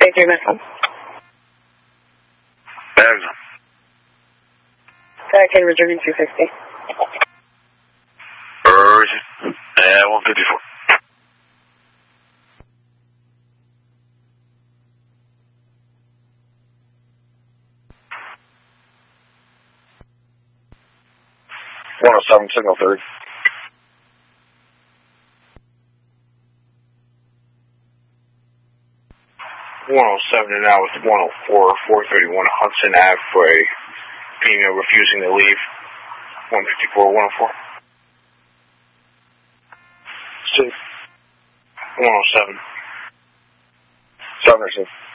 Take your message. Bags. Okay, returning 250. Where is it? 154. Signal 3. 107 and now with 104, 431 Hudson Ave for a female refusing to leave. 154, 104. See. 107. 7 or 6.